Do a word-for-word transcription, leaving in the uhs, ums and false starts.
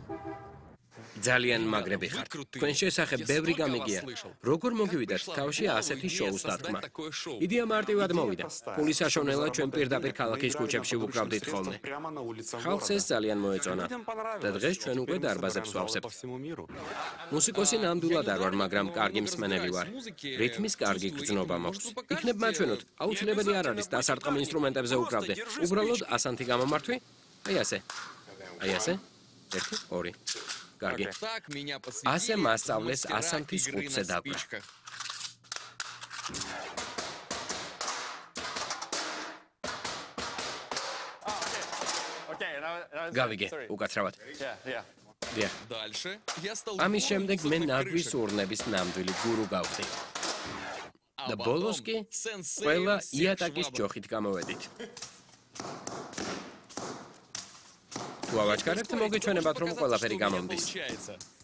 ძალიან მაგრები ხართ. თქვენ შესახებ ბევრი გამიგია. როგორ მოგივიდათ თავში ასეთი შოუს დათქმა? იდეა მარტივად მოვიდა. ფულის საშოვნელად ჩვენ პირდაპირ ქალაქის ქუჩებში ვუკრავდით ხოლმე. ხალხს ეს ძალიან მოეწონა. და დღეს ჩვენ უკვე დარბაზებს ვავსებთ. მუსიკოსი ნამდვილად არ ვარ, მაგრამ კარგი მსმენელი ვარ. რითმის კარგი გრძნობა მაქვს. იქნებ მაჩვენოთ, აუცილებელი არ არის დასარტყამ ინსტრუმენტებზე უკრავდე. უბრალოდ ასანთი გამომართვი? აი ასე. აი ასე. ერთი, ორი. კარგი. ასე მასწავლეს ასანთის ხუთზე დაკვრა. გავიგე, უკაცრავად. დიახ. ამის შემდეგ მე ნარგვის ურნების ნამდვილი გურუ გავხდი. და ბოლოს კი ყველა იატაკის ჯოხით გამოვედით. თუ ავაჩქარებთ, მოგეჩვენებათ, რომ ყველაფერი გამომდის.